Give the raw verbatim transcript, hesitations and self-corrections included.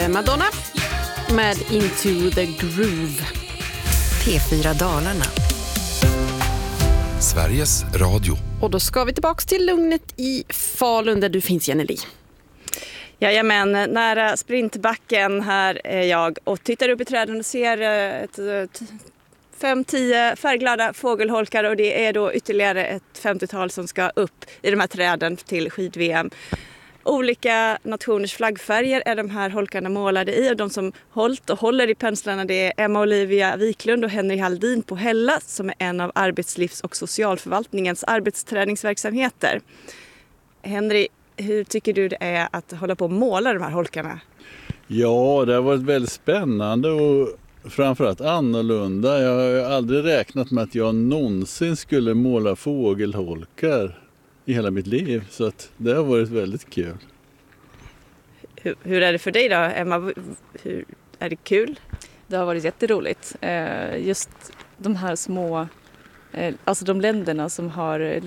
Madonna med Into the Groove. P fyra Dalarna. Sveriges Radio. Och då ska vi tillbaka till lugnet i Falun där du finns, Jenneli. Jajamän, nära sprintbacken här är jag och tittar upp i träden och ser ett, ett fem tio färgglada fågelholkar, och det är då ytterligare ett femtiotal som ska upp i de här träden till skid-V M. Olika nationers flaggfärger är de här holkarna målade i, och de som hållit och håller i penslarna det är Emma Olivia Wiklund och Henry Haldin på Hälla, som är en av arbetslivs- och socialförvaltningens arbetsträningsverksamheter. Henry, hur tycker du det är att hålla på och måla de här holkarna? Ja, det har varit väldigt spännande och framförallt annorlunda. Jag har aldrig räknat med att jag någonsin skulle måla fågelholkar i hela mitt liv, så att det har varit väldigt kul. Hur, hur är det för dig då, Emma? Hur, är det kul? Det har varit jätteroligt. Just de här små, alltså de länderna som har